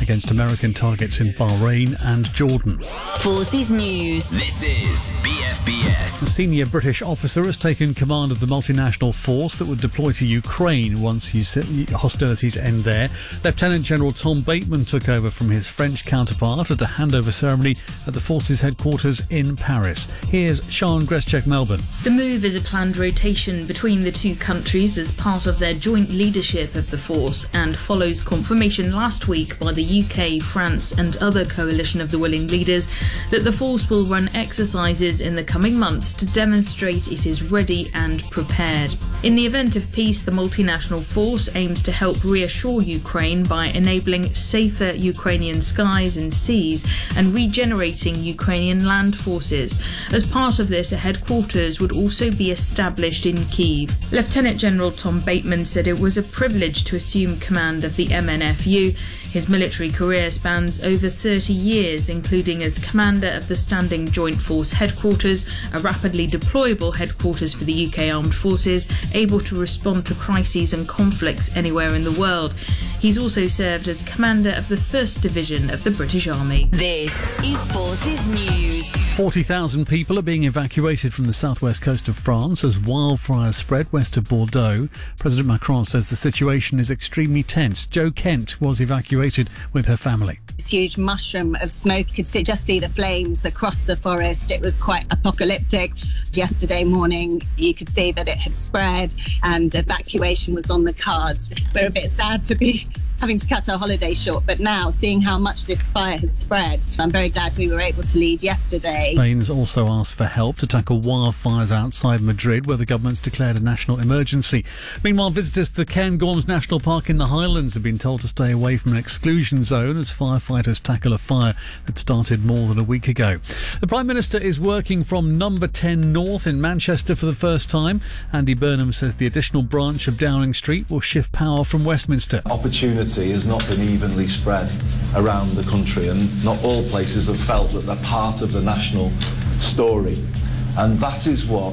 against American targets in Bahrain and Jordan. Forces News. This is BFBS. A senior British officer has taken command of the multinational force that would deploy to Ukraine once hostilities end there. Lieutenant General Tom Bateman took over from his French counterpart at a handover ceremony at the force's headquarters in Paris. Here's Sian Greschek, Melbourne. The move is a planned rotation between the two countries as part of their joint leadership of the force and follows confirmation last week by the UK, France and other coalition of the willing leaders that the force will run exercises in the coming months to demonstrate it is ready and prepared. In the event of peace, the multinational force aims to help reassure Ukraine by enabling safer Ukrainian skies and seas and regenerating Ukrainian land forces. As part of this, a headquarters would also be established in Kyiv. Lieutenant General Tom Bateman said it was a privilege to assume command of the MNFU. His military career spans over 30 years, including as commander of the Standing Joint Force Headquarters, a rapidly deployable headquarters for the UK Armed Forces, able to respond to crises and conflicts anywhere in the world. He's also served as commander of the 1st Division of the British Army. This is Forces News. 40,000 people are being evacuated from the southwest coast of France as wildfires spread west of Bordeaux. President Macron says the situation is extremely tense. Jo Kent was evacuated with her family. This huge mushroom of smoke. You could just see the flames across the forest. It was quite apocalyptic. Yesterday morning, you could see that it had spread and evacuation was on the cards. We're a bit sad to be having to cut our holiday short, but now seeing how much this fire has spread, I'm very glad we were able to leave yesterday. Spain's also asked for help to tackle wildfires outside Madrid, where the government's declared a national emergency. Meanwhile, visitors to the Cairngorms National Park in the Highlands have been told to stay away from an exclusion zone as firefighters tackle a fire that started more than a week ago. The Prime Minister is working from number 10 North in Manchester for the first time. Andy Burnham says the additional branch of Downing Street will shift power from Westminster. Opportunity has not been evenly spread around the country, and not all places have felt that they're part of the national story. And that is what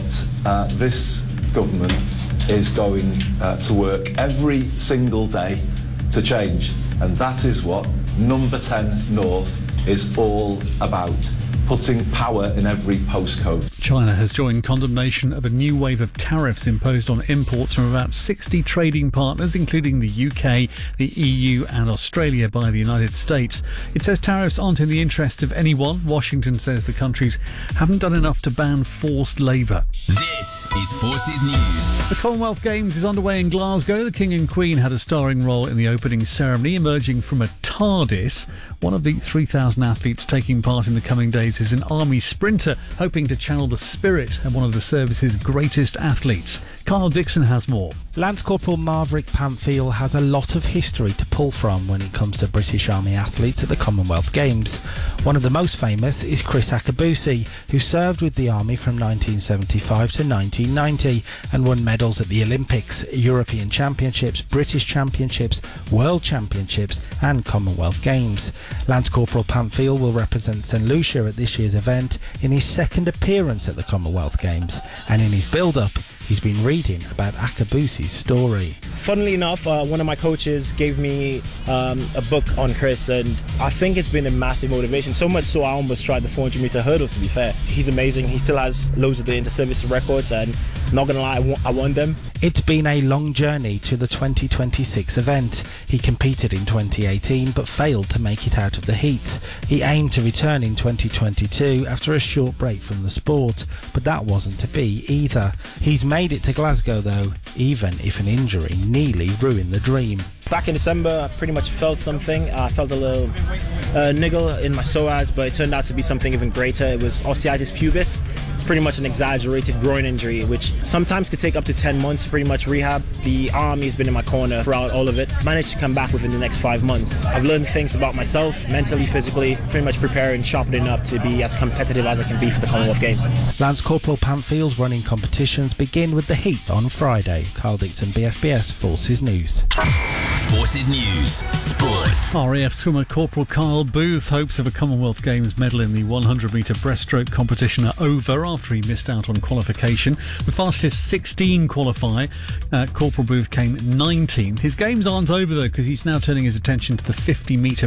this government is going to work every single day to change. And that is what number 10 North is all about. Putting power in every postcode. China has joined condemnation of a new wave of tariffs imposed on imports from about 60 trading partners, including the UK, the EU and Australia, by the United States. It says tariffs aren't in the interests of anyone. Washington says the countries haven't done enough to ban forced labour. This is Forces News. The Commonwealth Games is underway in Glasgow. The King and Queen had a starring role in the opening ceremony, emerging from a TARDIS. One of the 3,000 athletes taking part in the coming days is an army sprinter, hoping to channel the spirit of one of the service's greatest athletes. Carl Dixon has more. Lance Corporal Maverick Pamphile has a lot of history to pull from when it comes to British Army athletes at the Commonwealth Games. One of the most famous is Chris Akabusi, who served with the Army from 1975 to 1990 and won medals at the Olympics, European Championships, British Championships, World Championships and Commonwealth Games. Lance Corporal Pamphile will represent St Lucia at this year's event in his second appearance at the Commonwealth Games, and in his build-up he's been reading about Akabusi's story. Funnily enough, one of my coaches gave me a book on Chris, and I think it's been a massive motivation, so much so I almost tried the 400 meter hurdles, to be fair. He's amazing. He still has loads of the inter-service records, and not gonna lie, I won them. It's been a long journey to the 2026 event. He competed in 2018 but failed to make it out of the heats. He aimed to return in 2022 after a short break from the sport, but that wasn't to be either. He's made it to Glasgow though, even if an injury nearly ruined the dream. Back in December, I pretty much felt something. I felt a little niggle in my psoas, but it turned out to be something even greater. It was osteitis pubis. It's pretty much an exaggerated groin injury, which sometimes could take up to 10 months to pretty much rehab. The Army's been in my corner throughout all of it. Managed to come back within the next 5 months. I've learned things about myself, mentally, physically, pretty much preparing, sharpening up to be as competitive as I can be for the Commonwealth Games. Lance Corporal Pamphile's running competitions begin with the heat on Friday. Carl Dixon, BFBS, Forces News. Forces News Sports. RAF swimmer Corporal Carl Booth hopes of a Commonwealth Games medal in the 100-metre breaststroke competition are over after he missed out on qualification. The fastest 16 qualify. Corporal Booth came 19th. His games aren't over though, because he's now turning his attention to the 50-metre